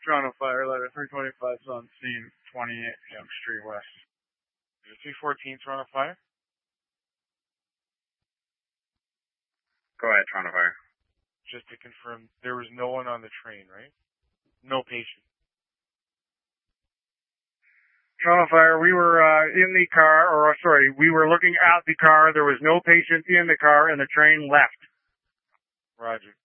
Toronto Fire, letter 325 is on scene, 28 Yonge Street West. Is it 314 Toronto Fire? Go ahead, Toronto Fire. Just to confirm, there was no one on the train, right? No patient. Toronto Fire, we were we were looking at the car. There was no patient in the car, and the train left. Roger.